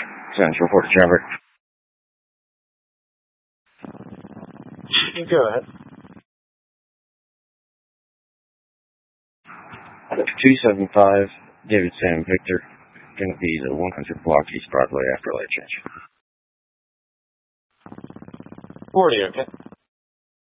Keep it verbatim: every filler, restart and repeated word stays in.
Central Fort Trevor. Go ahead. two seven five, David Sam Victor. Going to be the one hundred block East Broadway after light change. forty, okay.